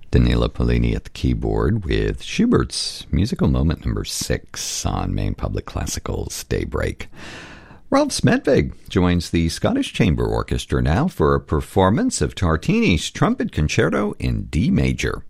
Danilo Polini at the keyboard with Schubert's Musical Moment number 6 on Maine Public Classical's Daybreak. Ralph Smedvig joins the Scottish Chamber Orchestra now for a performance of Tartini's Trumpet Concerto in D major.